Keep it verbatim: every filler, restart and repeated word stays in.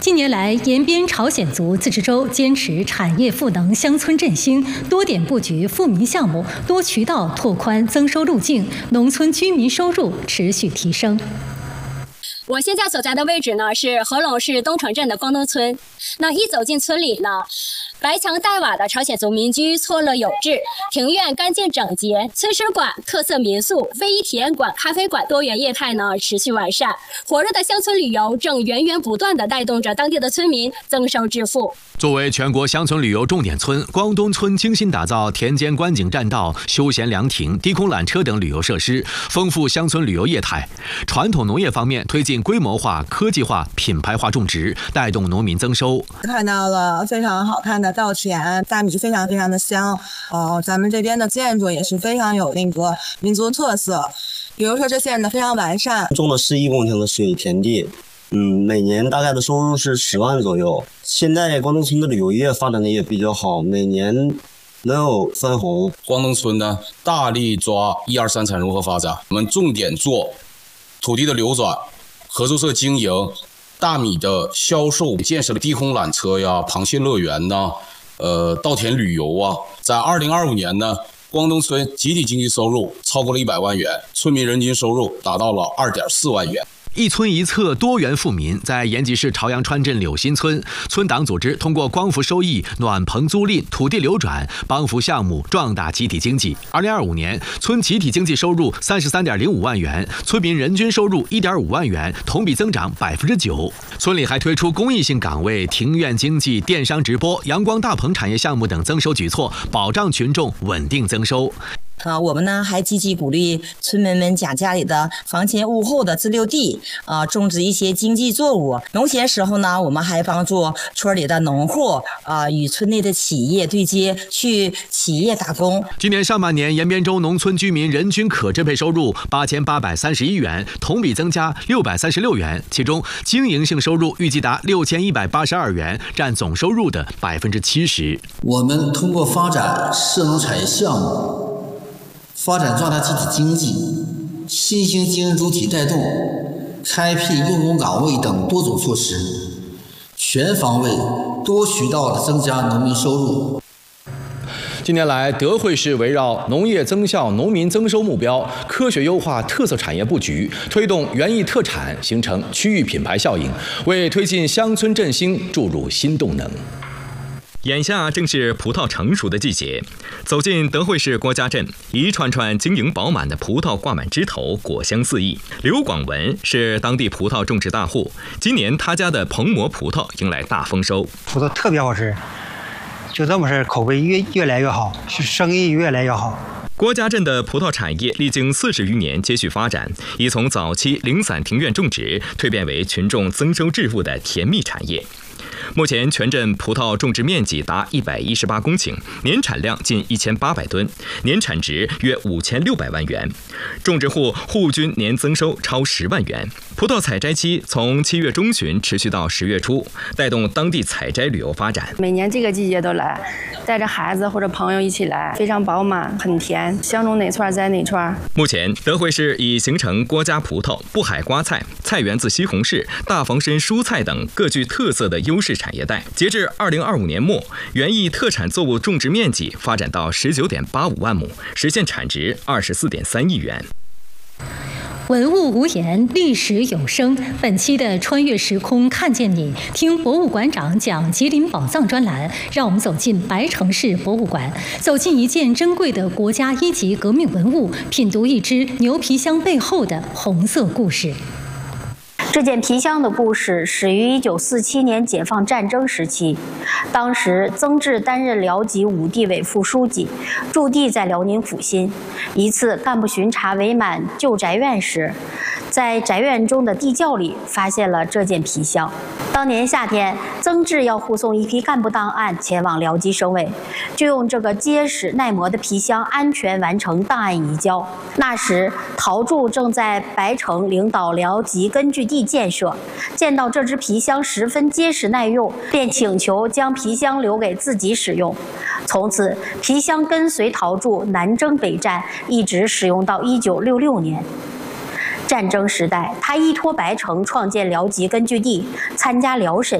近年来，延边朝鲜族自治州坚持产业赋能、乡村振兴，多点布局富民项目，多渠道拓宽增收路径，农村居民收入持续提升。 我现在所在的位置呢是合龙市东城镇的光东村。那一走进村里呢，白墙带瓦的朝鲜族民居错落有致，庭院干净整洁，村史馆、特色民宿、非遗体验馆、咖啡馆多元业态呢持续完善，火热的乡村旅游正源源不断地带动着当地的村民增收致富。 作为全国乡村旅游重点村，光东村精心打造田间观景栈道、休闲凉亭、低空缆车等旅游设施，丰富乡村旅游业态。传统农业方面，推进规模化、科技化、品牌化种植，带动农民增收。 看到了非常好看的稻田，大米非常非常的香。哦，咱们这边的建筑也是非常有那个民族特色，比如说这现在非常完善， 种了十一公顷的水田地。嗯，每年大概的收入是十万左右。现在光东村的旅游业发展的也比较好，每年能有分红。 光东村呢，大力抓一二三产融合发展，我们重点做土地的流转、合作社经营、大米的销售，建设了低空缆车呀、螃蟹乐园呐、呃稻田旅游啊。在二零二五年呢，光东村集体经济收入超过了一百万元，村民人均收入达到了二点四万元。 一村一策，多元富民。在延吉市朝阳川镇柳新村，村党组织通过光伏收益、暖棚租赁、土地流转、帮扶项目壮大集体经济。二零二五年，村集体经济收入三十三点零五万元，村民人均收入一点五万元，同比增长百分之九。村里还推出公益性岗位、庭院经济、电商直播、阳光大棚产业项目等增收举措，保障群众稳定增收。 啊，我们呢还积极鼓励村民们将家里的房前屋后的自留地啊种植一些经济作物。农闲时候呢，我们还帮助村里的农户啊与村内的企业对接，去企业打工。 今年上半年，延边州农村居民人均可支配收入八千八百三十一元，同比增加六百三十六元，其中经营性收入预计达六千一百八十二元，占总收入的百分之七十。 我们通过发展涉农产业项目。发展壮大集体经济、新兴经营主体带动、开辟用工岗位等多种措施，全方位、多渠道的增加农民收入。 近年来，德惠市围绕农业增效、农民增收目标，科学优化特色产业布局，推动园艺特产，形成区域品牌效应，为推进乡村振兴注入新动能。眼下正是葡萄成熟的季节，走进德惠市郭家镇，一串串晶莹饱满的葡萄挂满枝头，果香四溢。刘广文是当地葡萄种植大户，今年他家的蓬摩葡萄迎来大丰收， 葡萄特别好吃，就这么事，口碑越越来越好，生意越来越好。 郭家镇的葡萄产业历经四十余年接续发展，已从早期零散庭院种植蜕变为群众增收致富的甜蜜产业。目前全镇葡萄种植面积达一百一十八公顷，年产量近一千八百吨，年产值约五千六百万元，种植户户均年增收超十万元。葡萄采摘期从七月中旬持续到十月初，带动当地采摘旅游发展。 每年这个季节都来，带着孩子或者朋友一起来，非常饱满，很甜，想种哪串摘哪串。 目前德惠市已形成郭家葡萄、布海瓜菜、菜园子西红柿、大房参蔬菜等各具特色的优势产业带。截至二零二五年末，园艺特产作物种植面积发展到十九点八五万亩，实现产值二十四点三亿元。 文物无言，历史有声。本期的穿越时空看见你，听博物馆长讲吉林宝藏专栏，让我们走进白城市博物馆，走进一件珍贵的国家一级革命文物，品读一只牛皮箱背后的红色故事。 这件皮箱的故事始于一九四七年解放战争时期，当时曾志担任辽籍五地委副书记，驻地在辽宁阜新。一次干部巡查伪满旧宅院时，在宅院中的地窖里发现了这件皮箱。当年夏天，曾志要护送一批干部档案前往辽籍省委，就用这个结实耐磨的皮箱安全完成档案移交。那时，陶铸正在白城领导辽籍根据地建设，见到这只皮箱十分结实耐用，便请求将皮箱留给自己使用。从此，皮箱跟随陶铸南征北战，一直使用到一九六六年。战争时代，他依托白城创建辽籍根据地，参加辽审